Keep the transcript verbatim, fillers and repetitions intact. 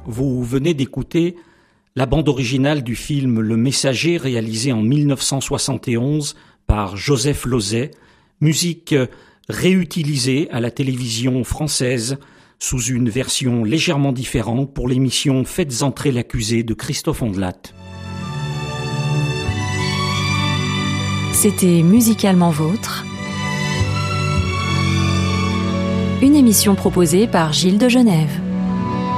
Vous venez d'écouter la bande originale du film Le Messager, réalisé en mille neuf cent soixante et onze par Joseph Losey, musique réutilisée à la télévision française sous une version légèrement différente pour l'émission Faites entrer l'accusé de Christophe Ondelat. C'était Musicalement Vôtre, une émission proposée par Gilles de Genève.